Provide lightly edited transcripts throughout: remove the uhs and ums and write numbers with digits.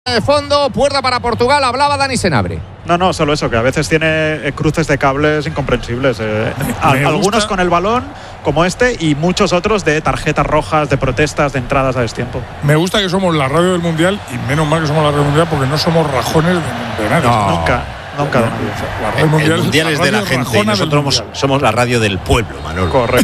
De fondo, puerta para Portugal, hablaba Dani Senabre. No, solo eso, que a veces tiene cruces de cables incomprensibles. Algunos con el balón, como este, y muchos otros de tarjetas rojas, de protestas, de entradas a destiempo. Me gusta que somos la radio del Mundial, y menos mal que somos la radio del Mundial, porque no somos rajones de nadie. Nunca de nadie. El Mundial es de la gente y nosotros somos la radio del pueblo, Manolo. Correcto.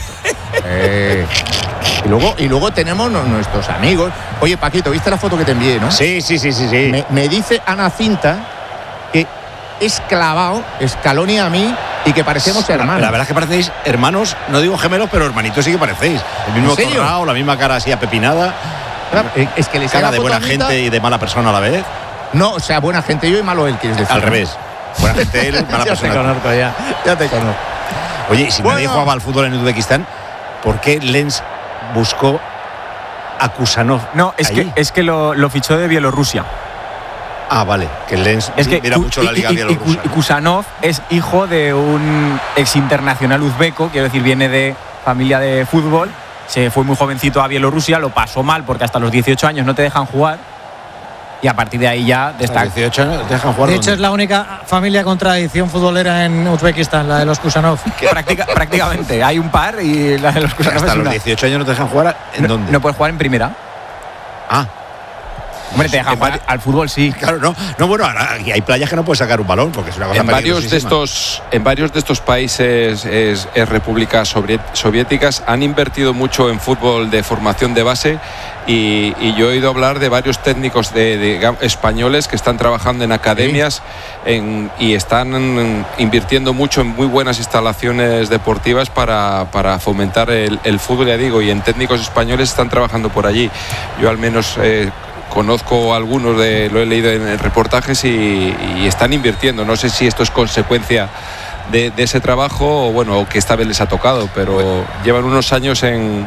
Y luego tenemos nuestros amigos. Oye, Paquito, ¿viste la foto que te envié, no? Sí. Me dice Ana Cinta que es clavado Scaloni a mí y que parecemos hermanos. La verdad es que parecéis hermanos, no digo gemelos, pero hermanitos sí que parecéis. El mismo torrao, la misma cara así apepinada. Claro, es que les cara de buena gente y de mala persona a la vez. No, o sea, buena gente yo y malo él, quieres decir. Al revés. Buena gente él, mala persona. Ya te conozco. Oye, y si nadie jugaba al fútbol en Uzbekistán, ¿por qué Lens buscó a Kusanov? No, es que lo fichó de Bielorrusia. Ah, vale, que Lens mira mucho la liga bielorrusa. Y Kusanov es hijo de un ex internacional uzbeco, quiero decir, viene de familia de fútbol. Se fue muy jovencito a Bielorrusia, lo pasó mal porque hasta los 18 años no te dejan jugar. Y a partir de ahí ya destaca. 18 años te dejan jugar. De hecho, es la única familia con tradición futbolera en Uzbekistán, la de los Kusanov. Prácticamente. Hay un par y la de los Kusanov. Hasta los 18 años no te dejan jugar. ¿En dónde? No puedes jugar en primera. Hombre, te dejan jugar al fútbol, sí. Claro, no, bueno, aquí hay playas que no puedes sacar un balón porque es una cosa en varios de estos países repúblicas soviéticas han invertido mucho en fútbol de formación de base y yo he oído hablar de varios técnicos españoles que están trabajando en academias y están invirtiendo mucho en muy buenas instalaciones deportivas para fomentar el fútbol, ya digo, y en técnicos españoles están trabajando por allí. Yo al menos conozco algunos, lo he leído en reportajes y están invirtiendo. No sé si esto es consecuencia de ese trabajo o que esta vez les ha tocado, pero llevan unos años en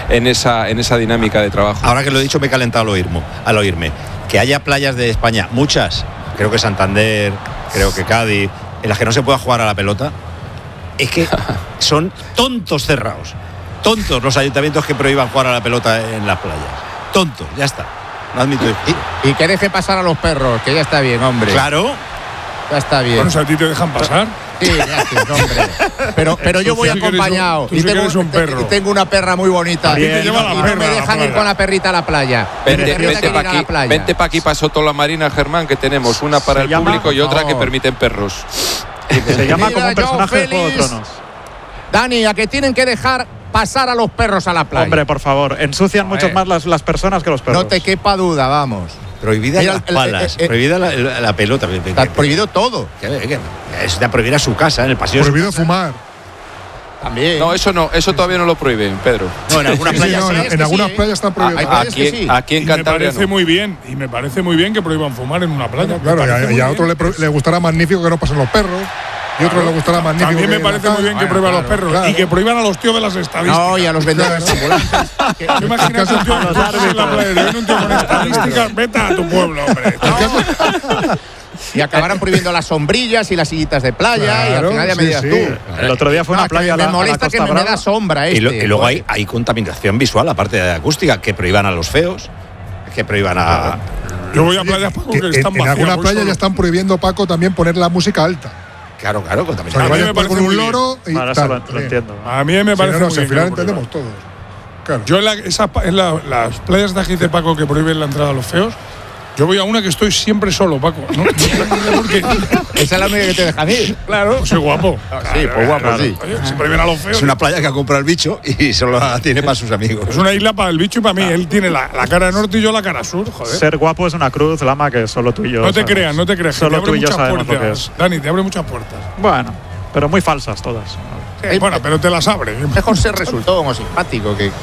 esa dinámica de trabajo. Ahora que lo he dicho me he calentado al oírme. Que haya playas de España, muchas, creo que Santander, creo que Cádiz, en las que no se pueda jugar a la pelota, es que son tontos cerrados. Tontos los ayuntamientos que prohíban jugar a la pelota en las playas. Tontos, ya está. No admito esto. Y que deje pasar a los perros, que ya está bien, hombre. Claro. Ya está bien. Bueno, ¿a ti te dejan pasar? Sí, gracias, hombre. Pero yo voy acompañado. Tú sí que eres un perro. Y tengo una perra muy bonita. Y no me dejan ir con la perrita a la playa. Vente para aquí, para Soto la Marina, Germán, que tenemos una para el público y otra que permiten perros. Se llama como un personaje de Juego de Tronos. Dani, a que tienen que dejar pasar a los perros a la playa. Hombre, por favor, ensucian mucho más las personas que los perros. No te quepa duda, vamos. Prohibida las palas, prohibida la pelota. Está prohibido todo. Está prohibida su casa, en el pasillo. Prohibido fumar. También. No, eso todavía no lo prohíben, Pedro. No, en algunas playas en algunas playas están prohibidas. Aquí en Cantabria me parece muy bien que prohíban fumar en una playa. Claro, y a otro le gustará magnífico que no pasen los perros. Y otro le gustará magnífico. También me parece muy bien que prohíban a los perros. Claro. Y que prohíban a los tíos de las estadísticas. No, y a los vendedores ambulantes. Imagínate un tío en la playa. Viene un tío con estadísticas. Vete a tu pueblo, hombre. Y acabarán prohibiendo las sombrillas y las sillitas de playa. Claro, y al final ya me dirás tú. El otro día fue una playa. Me molesta que me da sombra. Y luego hay contaminación visual, aparte de acústica, que prohíban a los feos, que prohíban a. Yo voy a playas, Paco, que están en alguna playa ya están prohibiendo, Paco, también poner la música alta. Claro, contaminación. O sea, que vayan con un loro y tal. Lo entiendo. A mí me parece muy bien. Al final entendemos todos. Claro. Yo en las playas de aquí de Paco que prohíben la entrada a los feos, yo voy a una que estoy siempre solo, Paco. ¿No? Esa es la única que te dejan ir. Claro. Pues soy guapo. Sí, pues guapo, sí. Oye, si prohíben a los feos. Es una playa que ha comprado el bicho y solo la tiene para sus amigos. Es una isla para el bicho y para mí. Él tiene la cara norte y yo la cara sur, joder. Ser guapo es una cruz, Lama, que solo tú y yo. No te creas. Solo tú y yo sabemos lo que es. Dani, te abre muchas puertas. Bueno, pero muy falsas todas. Bueno, pero te las abre. Mejor ser resultó como simpático que.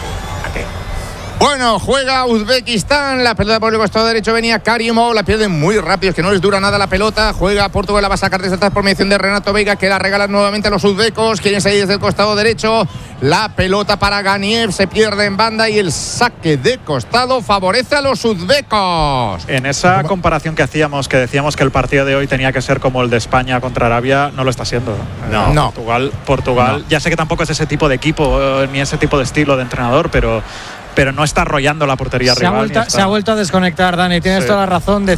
Bueno, juega Uzbekistán, la pelota por el costado derecho venía Karimov, la pierden muy rápido, es que no les dura nada la pelota, juega Portugal, la va a sacar desde atrás por mediación de Renato Veiga, que la regala nuevamente a los uzbecos, quieren salir desde el costado derecho, la pelota para Ganiev, se pierde en banda y el saque de costado favorece a los uzbecos. En esa comparación que hacíamos, que decíamos que el partido de hoy tenía que ser como el de España contra Arabia, no lo está siendo. No. Portugal, ya sé que tampoco es ese tipo de equipo, ni ese tipo de estilo de entrenador, pero pero no está arrollando la portería Se ha rival. vuelto a desconectar, Dani. Tienes Sí. toda la razón.